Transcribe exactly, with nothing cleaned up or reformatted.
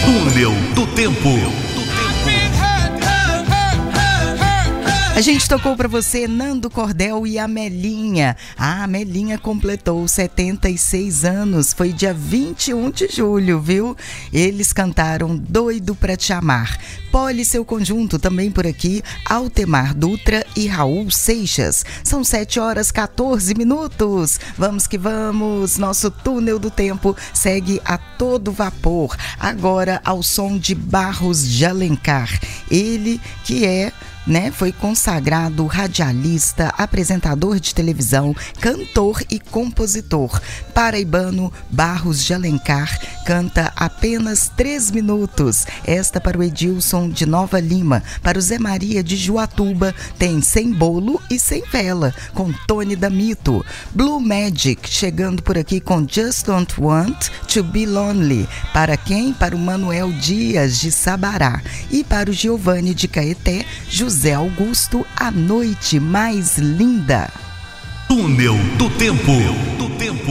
Túnel do Tempo. A gente tocou pra você Nando Cordel e Amelinha. A Amelinha completou setenta e seis anos, foi dia vinte e um de julho, viu? Eles cantaram Doido Pra Te Amar. Poli Seu Conjunto também por aqui, Altemar Dutra e Raul Seixas. São sete horas e quatorze minutos. Vamos que vamos, nosso Túnel do Tempo segue a todo vapor. Agora ao som de Barros de Alencar. Ele que é... Né? Foi consagrado radialista, apresentador de televisão, cantor e compositor. Paraibano Barros de Alencar canta apenas três minutos. Esta para o Edilson de Nova Lima. Para o Zé Maria de Juatuba tem Sem Bolo e Sem Vela, com Tony Damito. Blue Magic chegando por aqui com Just Don't Want to Be Lonely. Para quem? Para o Manuel Dias de Sabará. E para o Giovanni de Caeté, José José Augusto, A Noite Mais Linda. Túnel do Tempo.